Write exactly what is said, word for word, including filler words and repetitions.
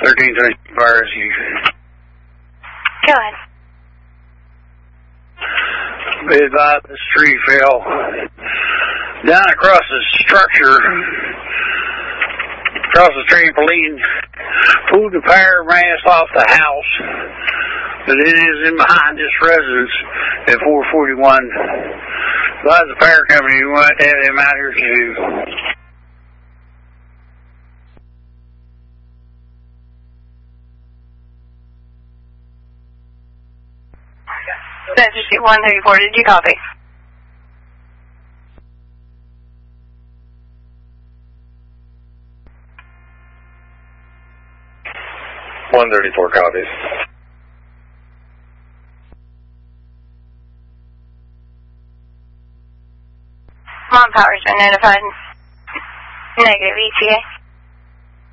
thirteen twenty fire rescue. Go ahead. Be advised this tree fell down across the structure, across the trampoline, pulled the power mast off the house, but it is in behind this residence at four forty-one. Advise the fire company, we want to have them out here too. Census one thirty-four, did you copy? one thirty-four copies. Mon Power's been notified. Negative E T A.